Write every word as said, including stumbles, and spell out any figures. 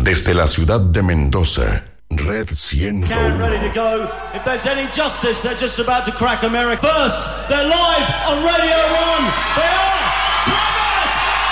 Desde la ciudad de Mendoza, Red ciento uno. Ready to go. If there's any justice, they're just about to crack America. First, they're live on Radio One. They